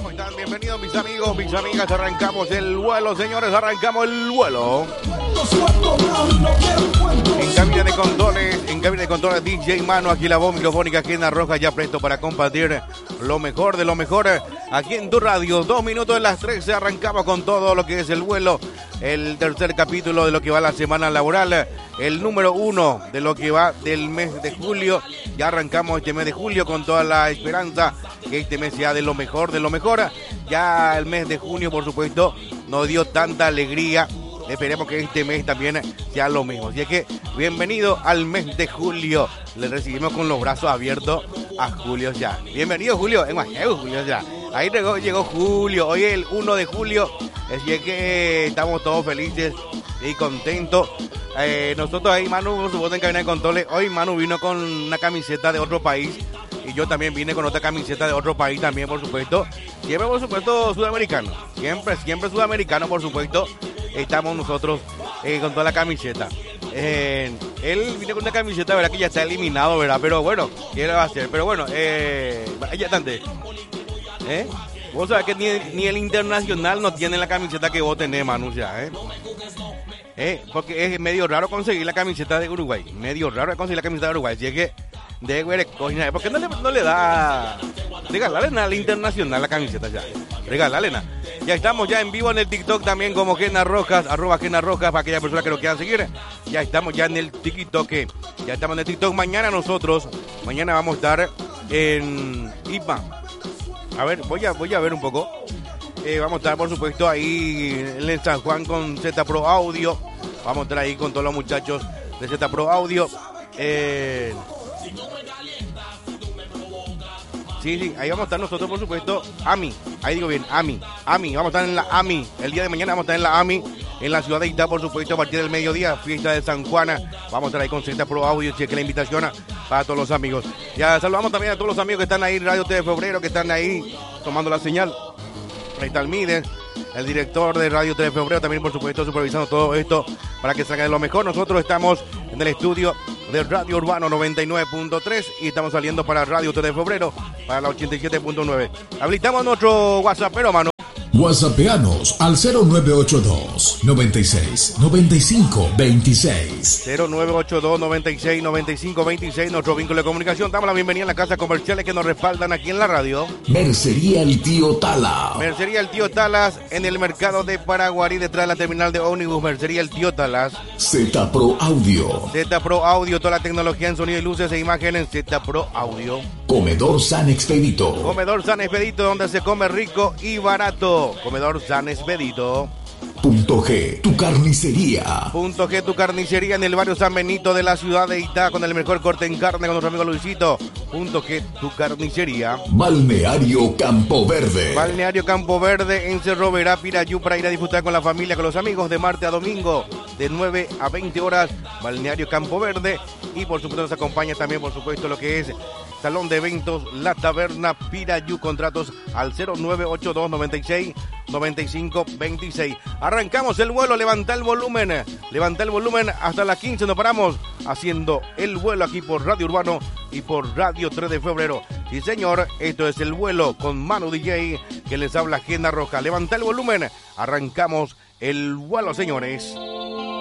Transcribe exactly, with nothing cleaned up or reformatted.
¿Cómo están? Bienvenidos mis amigos, mis amigas. Arrancamos el vuelo, señores. Arrancamos el vuelo. En cabina de controles, en cabina de controles D J Mano, aquí la voz microfónica Kena Rojas, ya presto para compartir lo mejor de lo mejor aquí en tu radio. Dos minutos de las trece, arrancamos con todo lo que es el vuelo. El tercer capítulo de lo que va la semana laboral, el número uno de lo que va del mes de julio. Ya arrancamos este mes de julio con toda la esperanza que este mes sea de lo mejor, de lo mejor. Ya el mes de junio, por supuesto, nos dio tanta alegría. Esperemos que este mes también sea lo mismo. Así es que bienvenido al mes de julio. Le recibimos con los brazos abiertos a Julio ya. Bienvenido Julio. En Julio ya. Ahí llegó, llegó Julio. Hoy es el uno de julio. Así es que estamos todos felices y contentos. Eh, nosotros ahí, Manu, por supuesto, en cabina de controles. Hoy Manu vino con una camiseta de otro país. Y yo también vine con otra camiseta de otro país también, por supuesto. Siempre, por supuesto, sudamericano. Siempre, siempre sudamericano, por supuesto. Estamos nosotros eh, con toda la camiseta. Eh, él viene con una camiseta, verdad que ya está eliminado, verdad, pero bueno, ¿qué le va a hacer? Pero bueno, eh, ya tanto. ¿Eh? Vos sabés que ni, ni el internacional no tiene la camiseta que vos tenés, Manu, ya, ¿eh? ¿Eh? Porque es medio raro conseguir la camiseta de Uruguay. Medio raro conseguir la camiseta de Uruguay. Si es que, de ¿por qué no le, no le da? Regalarle nada al internacional la camiseta ya. Regalarle nada. Ya estamos ya en vivo en el TikTok también como Kena Rojas, arroba Kena Rojas, para aquellas personas que nos quieran seguir. Ya estamos ya en el TikTok. Ya estamos en el TikTok. Mañana nosotros, mañana vamos a estar en I P A. A ver, voy a, voy a ver un poco. Eh, vamos a estar, por supuesto, ahí en el San Juan con Z Pro Audio. Vamos a estar ahí con todos los muchachos de Z Pro Audio. Eh... Sí, sí, ahí vamos a estar nosotros, por supuesto, AMI. Ahí digo bien, AMI. AMI, vamos a estar en la AMI. El día de mañana vamos a estar en la AMI, en la ciudad de Itá, por supuesto, a partir del mediodía, fiesta de San Juana. Vamos a estar ahí con Z Pro Audio, cheque la invitación para todos los amigos. Ya saludamos también a todos los amigos que están ahí, Radio T de Febrero, que están ahí tomando la señal. Ahí está el Mides, el director de Radio T de Febrero, también por supuesto supervisando todo esto para que salga de lo mejor. Nosotros estamos en el estudio de Radio Urbano noventa y nueve punto tres y estamos saliendo para Radio T de Febrero para la ochenta y siete punto nueve. Habilitamos nuestro WhatsApp, pero mano. WhatsAppeanos al cero nueve ocho dos, noventa y seis, noventa y cinco, veintiséis. cero nueve ocho dos, noventa y seis, noventa y cinco, veintiséis, nuestro vínculo de comunicación. Damos la bienvenida a las casas comerciales que nos respaldan aquí en la radio. Mercería El Tío Tala. Mercería El Tío Talas en el mercado de Paraguarí, detrás de la terminal de ómnibus. Mercería El Tío Talas. Z Pro Audio. Z Pro Audio, toda la tecnología en sonido y luces e imágenes. Z Pro Audio. Comedor San Expedito. Comedor San Expedito, donde se come rico y barato. Comedor San Expedito. Punto G, tu carnicería. Punto G, tu carnicería en el barrio San Benito de la ciudad de Itá, con el mejor corte en carne con nuestro amigo Luisito. Punto G, tu carnicería. Balneario Campo Verde. Balneario Campo Verde en Cerro Verá, Pirayú, para ir a disfrutar con la familia, con los amigos, de martes a domingo, de nueve a veinte horas. Balneario Campo Verde. Y por supuesto nos acompaña también, por supuesto, lo que es Salón de Eventos La Taberna Pirayú. Contratos al cero nueve ocho dos, noventa y seis, noventa y cinco, veintiséis. Arrancamos el vuelo, levanta el volumen, levanta el volumen hasta las quince, nos paramos haciendo el vuelo aquí por Radio Urbano y por Radio tres de Febrero. Sí señor, esto es el vuelo con Manu D J, que les habla Kena Rojas. Levanta el volumen, arrancamos el vuelo, señores.